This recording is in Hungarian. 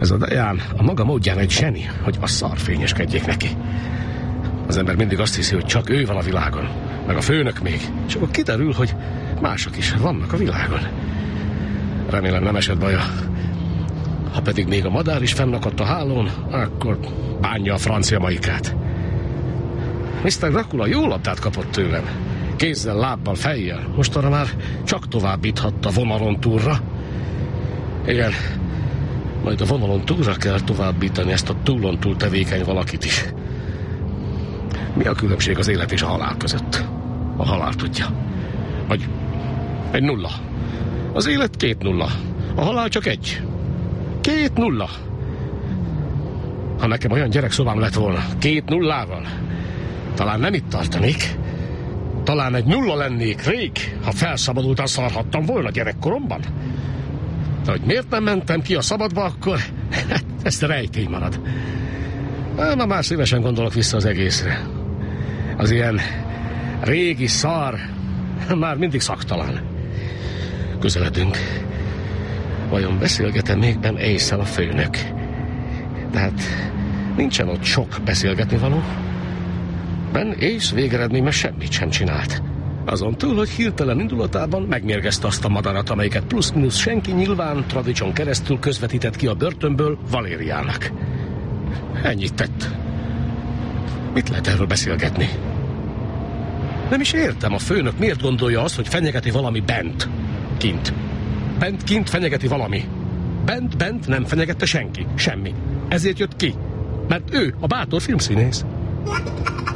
Ez a Diane a maga módján egy zseni, hogy a szarfényeskedjék neki. Az ember mindig azt hiszi, hogy csak ő van a világon, meg a főnök még, és akkor kiderül, hogy mások is vannak a világon. Remélem nem esett baja. Ha pedig még a madár is fennakadt a hálón, akkor bánja a francia Maikát. Mr. Dracula jó labdát kapott tőlem. Kézzel, lábbal, fejjel. Most arra már csak továbbíthatta vonalon túlra. Igen, majd a vonalon túlra kell továbbítani ezt a túlon túl tevékeny valakit is. Mi a különbség az élet és a halál között? A halál tudja. Vagy egy nulla. Az élet 2 nulla. A halál csak 1. 2 nulla. Ha nekem olyan gyerekszobám lett volna 2 nullával, talán nem itt tartanék. Talán egy nulla lennék rég, ha felszabadultan szarhattam volna gyerekkoromban. De hogy miért nem mentem ki a szabadba, akkor ez rejtély marad. Ma már szívesen gondolok vissza az egészre. Az ilyen régi szar már mindig szaktalan. Közeledünk. Vajon beszélgetem még Ben Ace-szel a főnök? Tehát nincsen ott sok beszélgetni való. Ben Ace végeredményben semmit sem csinált. Azon túl, hogy hirtelen indulatában megmérgezte azt a madarat, amelyiket plusz-minusz senki nyilván Tradicson keresztül közvetített ki a börtönből Valériának. Ennyit tett. Mit lehet erről beszélgetni? Nem is értem, a főnök miért gondolja azt, hogy fenyegeti valami bent, kint. Bent, kint fenyegeti valami. Bent nem fenyegette senki, semmi. Ezért jött ki. Mert ő a bátor filmszínész.